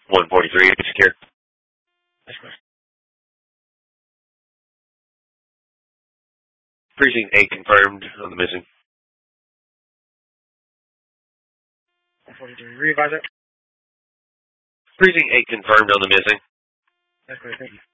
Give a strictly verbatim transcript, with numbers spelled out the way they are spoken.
one forty-three, secure. That's correct. Precinct eight confirmed on the missing. one forty-three, re-advise it. Precinct eight confirmed on the missing. That's correct, thank you.